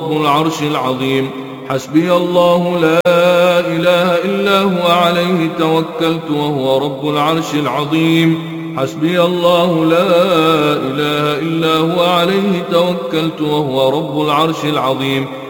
رب العرش العظيم. حسبي الله لا إله إلا هو عليه توكلت وهو رب العرش العظيم. حسبي الله لا إله إلا هو عليه توكلت وهو رب العرش العظيم.